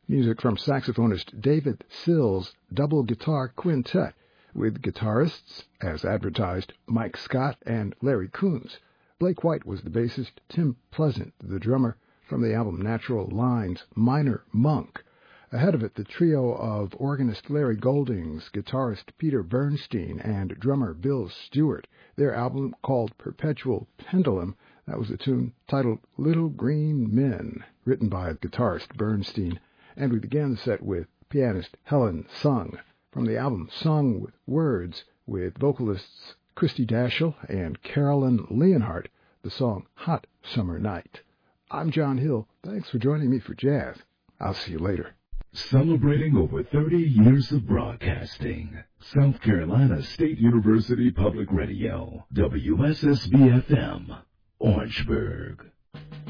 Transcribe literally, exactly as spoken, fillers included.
Music from saxophonist David Sills' double guitar quintet, with guitarists, as advertised, Mike Scott and Larry Coons. Blake White was the bassist, Tim Pleasant the drummer, from the album Natural Lines, Minor Monk. Ahead of it, the trio of organist Larry Goldings, guitarist Peter Bernstein, and drummer Bill Stewart. Their album, called Perpetual Pendulum, that was a tune titled Little Green Men, written by guitarist Bernstein. And we began the set with pianist Helen Sung, from the album Sung with Words, with vocalists Christy Daschle and Carolyn Leonhardt, the song Hot Summer Night. I'm John Hill. Thanks for joining me for jazz. I'll see you later. Celebrating over thirty years of broadcasting. South Carolina State University Public Radio, W S S B F M, Orangeburg.